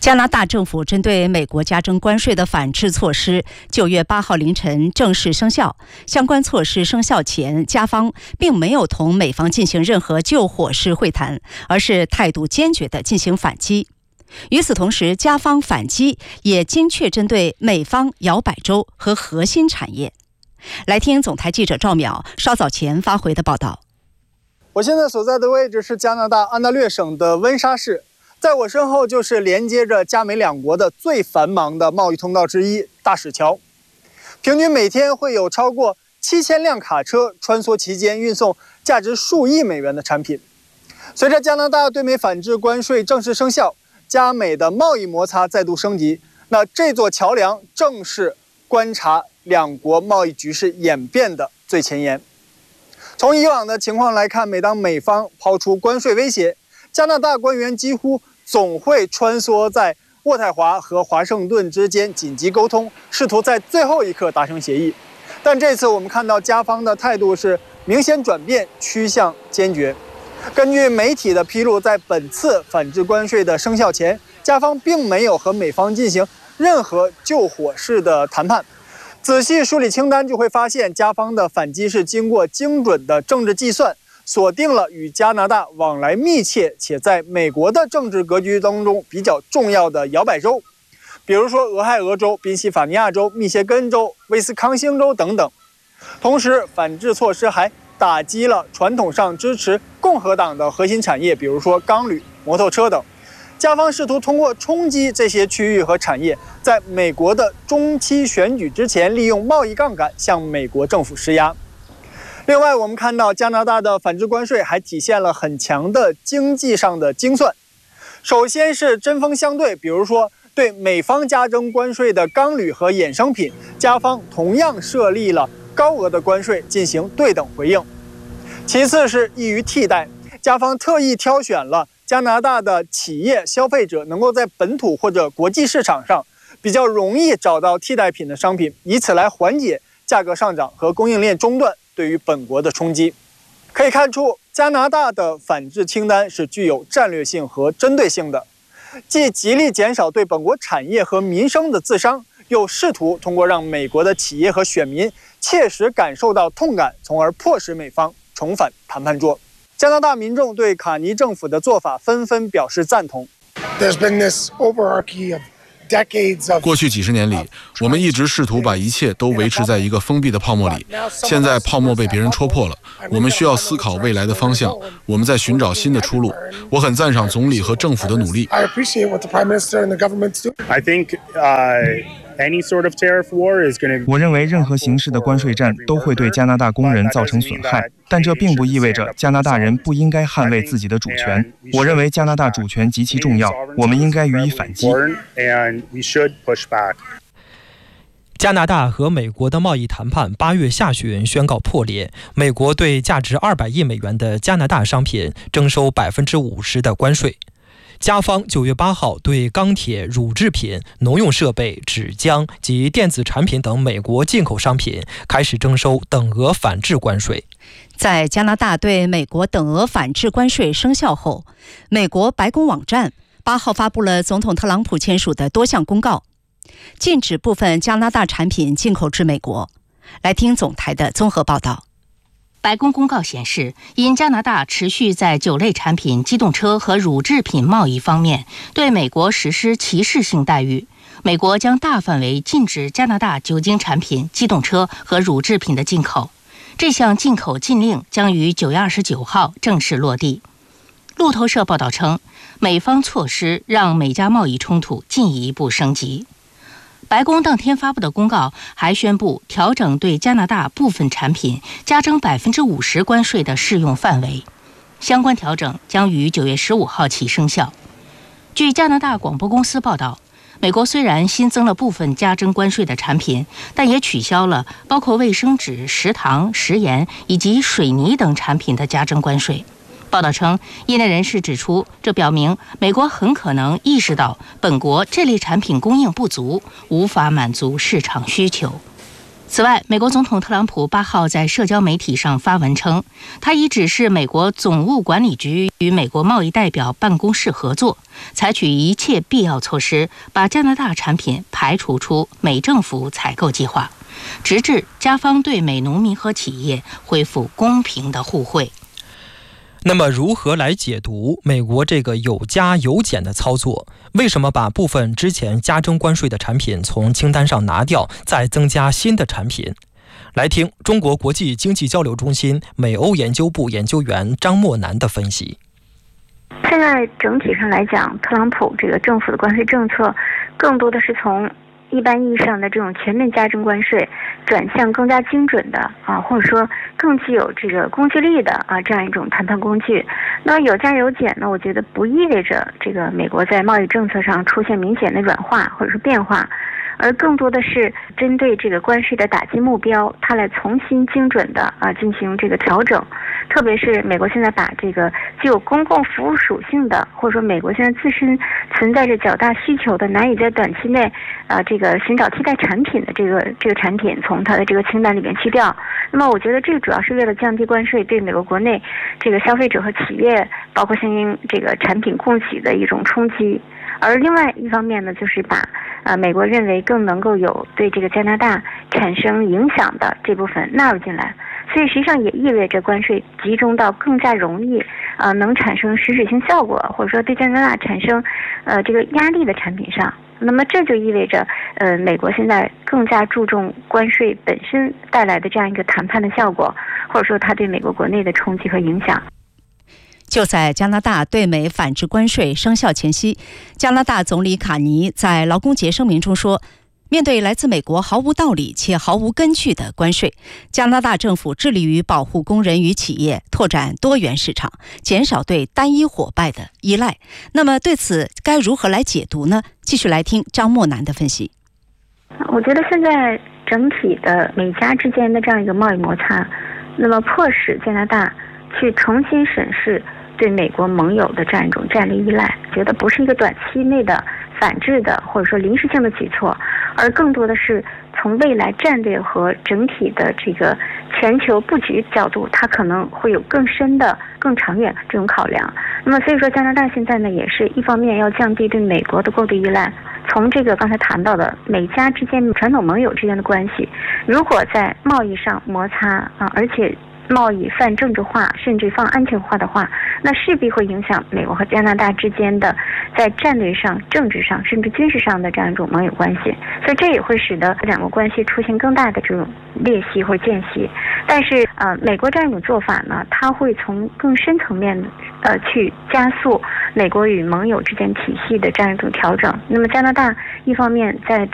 加拿大政府针对美国加征关税的反制措施9月8号凌晨正式生效。相关措施生效前，加方并没有同美方进行任何就伙式会谈，而是态度坚决地进行反击。与此同时，加方反击也精确针对美方摇摆州和核心产业。来听总台记者赵淼稍早前发回的报道。 我现在所在的位置是加拿大安大略省的温莎市，在我身后就是连接着加美两国的最繁忙的贸易通道之一——大使桥。平均每天会有超过7000辆卡车穿梭其间，运送价值数亿美元的产品。随着加拿大对美反制关税正式生效，加美的贸易摩擦再度升级。那这座桥梁正是观察两国贸易局势演变的最前沿。从以往的情况来看，每当美方抛出关税威胁，加拿大官员几乎总会穿梭在渥太华和华盛顿之间紧急沟通，试图在最后一刻达成协议。但这次我们看到加方的态度是明显转变，趋向坚决。根据媒体的披露，在本次反制关税的生效前，加方并没有和美方进行任何就伙式的谈判。仔细梳理清单，就会发现加方的反击是经过精准的政治计算，锁定了与加拿大往来密切且在美国的政治格局当中比较重要的摇摆州，比如说俄亥俄州、宾夕法尼亚州、密歇根州、威斯康星州等等。同时，反制措施还打击了传统上支持共和党的核心产业，比如说钢铝、摩托车等。加方试图通过冲击这些区域和产业，在美国的中期选举之前，利用贸易杠杆向美国政府施压。另外，我们看到加拿大的反制关税还体现了很强的经济上的精算。首先是针锋相对，比如说对美方加征关税的钢铝和衍生品，加方同样设立了高额的关税进行对等回应。其次是易于替代，加方特意挑选了加拿大的企业消费者能够在本土或者国际市场上比较容易找到替代品的商品，以此来缓解价格上涨和供应链中断对于本国的冲击。可以看出，加拿大的反制清单是具有战略性和针对性的，既极力减少对本国产业和民生的自伤，又试图通过让美国的企业和选民切实感受到痛感，从而迫使美方重返谈判桌。加拿大民众对卡尼政府的做法纷纷表示赞同。 过去几十年里，我们一直试图把一切都维持在一个封闭的泡沫里。现在泡沫被别人戳破了，我们需要思考未来的方向。我们在寻找新的出路。我很赞赏总理和政府的努力。 我认为任何形式的关税战都会对加拿大工人造成损害，但这并不意味着加拿大人不应该捍卫自己的主权。我认为加拿大主权极其重要，我们应该予以反击。 加拿大和美国的贸易谈判8月下旬宣告破裂，美国对价值200亿美元的加拿大商品征收50%的关税。加方9月8号对钢铁、乳制品、农用设备、纸浆及电子产品等美国进口商品开始征收等额反制关税。 在加拿大对美国等额反制关税生效后，美国白宫网站8号发布了总统特朗普签署的多项公告，禁止部分加拿大产品进口至美国。来听总台的综合报道。 白宫公告显示，因加拿大持续在酒类产品、机动车和乳制品贸易方面对美国实施歧视性待遇，美国将大范围禁止加拿大酒精产品、机动车和乳制品的进口。这项进口禁令将于9月29号正式落地。路透社报道称，美方措施让美加贸易冲突进一步升级。白宫当天发布的公告还宣布调整对加拿大部分产品加征50%关税的适用范围，相关调整将于9月15号起生效。据加拿大广播公司报道，美国虽然新增了部分加征关税的产品，但也取消了包括卫生纸、食糖、食盐以及水泥等产品的加征关税。报道称，业内人士指出，这表明美国很可能意识到本国这类产品供应不足，无法满足市场需求。 此外，美国总统特朗普8号在社交媒体上发文称，他已指示美国总务管理局与美国贸易代表办公室合作，采取一切必要措施，把加拿大产品排除出美政府采购计划，直至加方对美农民和企业恢复公平的互惠。 那么如何来解读美国这个有加有减的操作？为什么把部分之前加征关税的产品从清单上拿掉，再增加新的产品？来听中国国际经济交流中心美欧研究部研究员张默南的分析。 现在整体上来讲，特朗普这个政府的关税政策更多的是从一般意义上的这种全面加征关税转向更加精准的或者说更具有这个攻击力的这样一种谈判工具。那有加有减呢，我觉得不意味着这个美国在贸易政策上出现明显的软化或者是变化，而更多的是针对这个关税的打击目标，它来重新精准的进行这个调整。特别是美国现在把这个具有公共服务属性的，或者说美国现在自身存在着较大需求的，难以在短期内这个寻找替代产品的这个产品从它的这个清单里面去掉。那么我觉得这个主要是为了降低关税对美国国内这个消费者和企业，包括相应这个产品供给的一种冲击。而另外一方面呢，就是把美国认为更能够有对这个加拿大产生影响的这部分纳入进来，所以实际上也意味着关税集中到更加容易能产生实质性效果，或者说对加拿大产生这个压力的产品上。那么这就意味着美国现在更加注重关税本身带来的这样一个谈判的效果，或者说它对美国国内的冲击和影响。 就在加拿大对美反制关税生效前夕，加拿大总理卡尼在劳工节声明中说，面对来自美国毫无道理且毫无根据的关税，加拿大政府致力于保护工人与企业，拓展多元市场，减少对单一伙伴的依赖。那么对此该如何来解读呢？继续来听张默南的分析。 我觉得现在整体的美加之间的这样一个贸易摩擦，那么迫使加拿大去重新审视对美国盟友的这样一种战略依赖，觉得不是一个短期内的反制的或者说临时性的举措，而更多的是从未来战略和整体的这个全球布局角度，它可能会有更深的更长远这种考量。那么所以说加拿大现在呢，也是一方面要降低对美国的过度依赖，从这个刚才谈到的美加之间传统盟友之间的关系，如果在贸易上摩擦而且贸易泛政治化甚至泛安全化的话，那势必会影响美国和加拿大之间的在战略上、政治上甚至军事上的这样一种盟友关系，所以这也会使得两国关系出现更大的这种裂隙或者间隙。但是美国这样一种做法呢，它会从更深层面去加速美国与盟友之间体系的这样一种调整。那么加拿大一方面在